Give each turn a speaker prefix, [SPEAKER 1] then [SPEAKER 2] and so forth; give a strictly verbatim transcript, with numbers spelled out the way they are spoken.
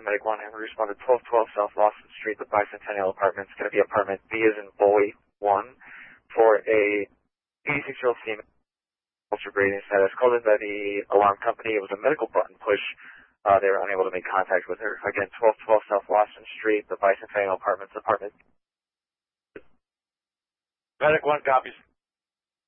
[SPEAKER 1] Medic one, and we respond to twelve twelve South Lawson Street, the Bicentennial Apartment. It's going to be apartment B as in boy one for a eighty-six-year-old female, ultra breathing status. Called in by the alarm company. It was a medical button push. Uh, they were unable to make contact with her. Again, twelve twelve South Lawson Street, the Bicentennial Apartments, apartment.
[SPEAKER 2] Medic one copies.